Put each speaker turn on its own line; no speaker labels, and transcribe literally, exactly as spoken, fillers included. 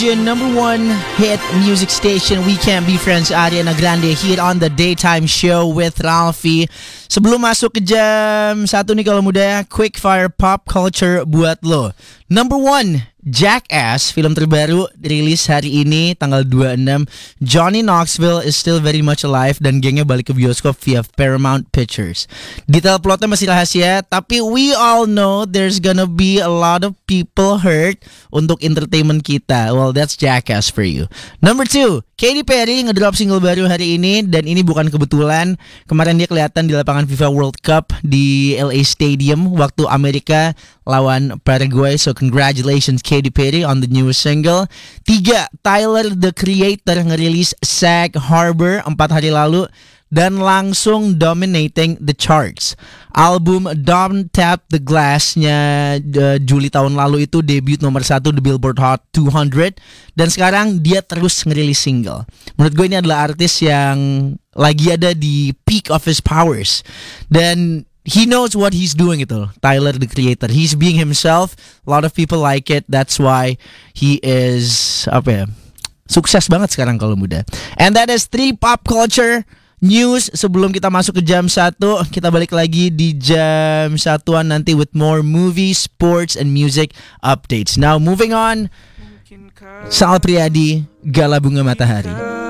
Your number one hit music station, We Can't Be Friends, Ariana Grande here on the Daytime Show with Ralphie. Sebelum masuk ke jam satu nih kalau muda, quick fire pop culture buat lo. Number one, Jackass, film terbaru rilis hari ini tanggal dua puluh enam. Johnny Knoxville is still very much alive dan gengnya balik ke bioskop via Paramount Pictures. Detail plotnya masih rahasia, tapi we all know there's gonna be a lot of people hurt untuk entertainment kita. Well, that's Jackass for you. Number two, Katy Perry ngedrop single baru hari ini dan ini bukan kebetulan. Kemarin dia kelihatan di lapangan FIFA World Cup di L A Stadium waktu Amerika lawan Paraguay. So congratulations Katy Perry on the newest single. Tiga, Tyler the Creator ngerilis Sag Harbor empat hari lalu dan langsung dominating the charts. Album Don't Tap the Glass-nya uh, Juli tahun lalu itu debut nomor satu di Billboard Hot two hundred dan sekarang dia terus ngerilis single. Menurut gue ini adalah artis yang lagi ada di peak of his powers dan he knows what he's doing itu, Tyler the Creator. He's being himself. A lot of people like it. That's why he is apa ya? Sukses banget sekarang kalau muda. And that is three pop culture news. Sebelum kita masuk ke jam satu, kita balik lagi di jam satuan nanti with more movies, sports, and music updates. Now moving on, Sal Priadi, Gala Bunga Matahari.